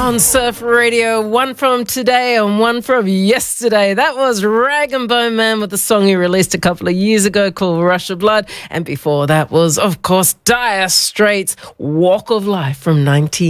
on Surf Radio, one from today and one from yesterday. That was Rag and Bone Man with the song he released a couple of years ago called Rush of Blood. And before that was, of course, Dire Straits' Walk of Life from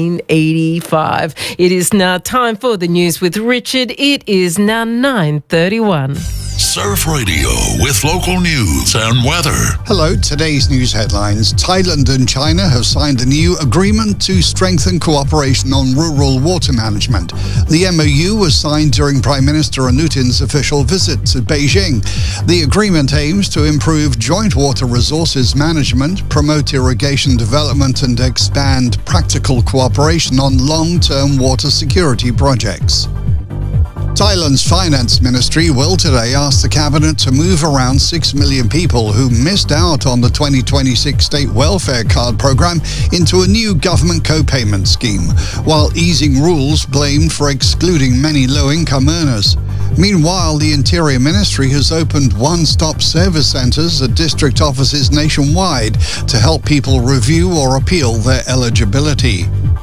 1985. It is now time for the news with Richard. It is now 9:31. Surf Radio with local news and weather. Hello, today's news headlines. Thailand and China have signed a new agreement to strengthen cooperation on rural water management. The MOU was signed during Prime Minister Anutin's official visit to Beijing. The agreement aims to improve joint water resources management, promote irrigation development, and expand practical cooperation on long-term water security projects. Thailand's Finance Ministry will today ask the Cabinet to move around 6 million people who missed out on the 2026 State Welfare Card program into a new government co-payment scheme, while easing rules blamed for excluding many low-income earners. Meanwhile, the Interior Ministry has opened one-stop service centres at district offices nationwide to help people review or appeal their eligibility.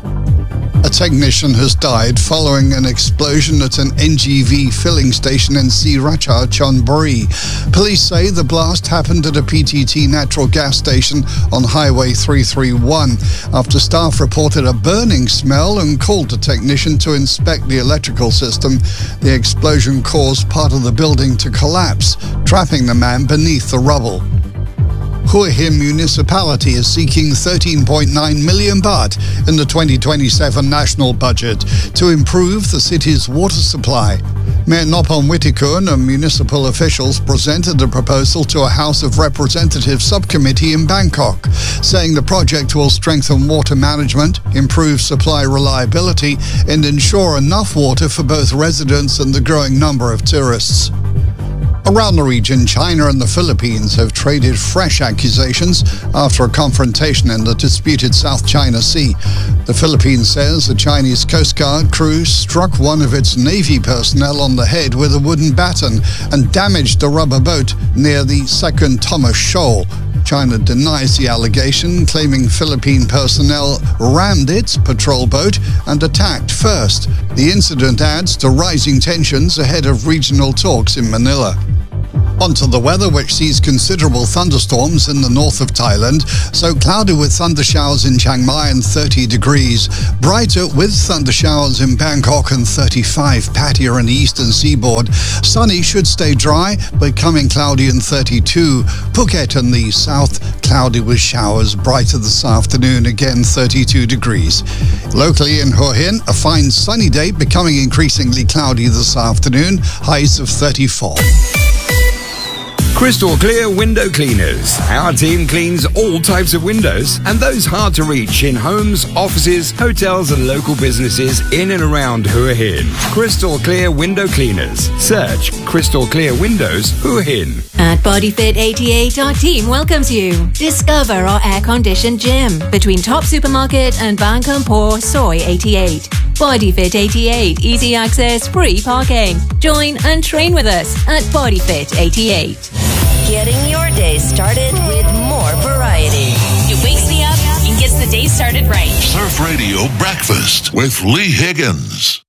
A technician has died following an explosion at an NGV filling station in Sriracha, Chonburi. Police say the blast happened at a PTT natural gas station on Highway 331 after staff reported a burning smell and called a technician to inspect the electrical system. The explosion caused part of the building to collapse, trapping the man beneath the rubble. Hua Hin Municipality is seeking 13.9 million baht in the 2027 national budget to improve the city's water supply. Mayor Noppon Wittikun and municipal officials presented the proposal to a House of Representatives subcommittee in Bangkok, saying the project will strengthen water management, improve supply reliability, and ensure enough water for both residents and the growing number of tourists. Around the region, China and the Philippines have traded fresh accusations after a confrontation in the disputed South China Sea. The Philippines says the Chinese Coast Guard crew struck one of its Navy personnel on the head with a wooden baton and damaged a rubber boat near the Second Thomas Shoal. China denies the allegation, claiming Philippine personnel rammed its patrol boat and attacked first. The incident adds to rising tensions ahead of regional talks in Manila. Onto the weather, which sees considerable thunderstorms in the north of Thailand. So cloudy with thundershowers in Chiang Mai and 30 degrees. Brighter with thundershowers in Bangkok and 35 Pattaya and the eastern seaboard. Sunny should stay dry, becoming cloudy and 32. Phuket and the south, cloudy with showers. Brighter this afternoon, again 32 degrees. Locally in Hua Hin, a fine sunny day, becoming increasingly cloudy this afternoon. Highs of 34. Crystal Clear Window Cleaners. Our team cleans all types of windows and those hard to reach in homes, offices, hotels and local businesses in and around Hua Hin. Crystal Clear Window Cleaners. Search Crystal Clear Windows Hua Hin. At Bodyfit 88, our team welcomes you. Discover our air-conditioned gym between Top Supermarket and Bang Kampor Soy 88. Bodyfit 88, easy access, free parking. Join and train with us at Bodyfit 88. Getting your day started with more variety. It wakes me up and gets the day started right. Surf Radio Breakfast with Lee Higgins.